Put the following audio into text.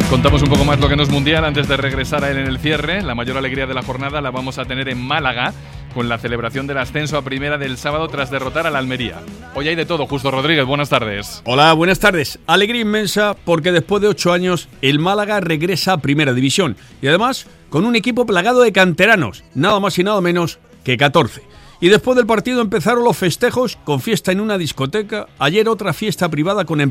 Contamos un poco más lo que no es mundial antes de regresar a él en el cierre. La mayor alegría de la jornada la vamos a tener en Málaga con la celebración del ascenso a primera del sábado tras derrotar a la Almería. Hoy hay de todo. Justo Rodríguez, buenas tardes. Hola, buenas tardes. Alegría inmensa porque después de 8 años el Málaga regresa a primera división y además con un equipo plagado de canteranos, nada más y nada menos que 14. Y después del partido empezaron los festejos con fiesta en una discoteca, ayer otra fiesta privada con